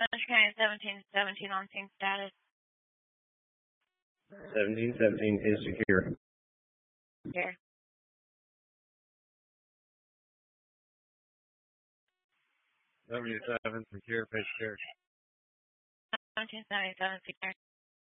Central County 1717 on scene status. 1717 is secure. Here. W7 secure, pitch care. 1777 secure.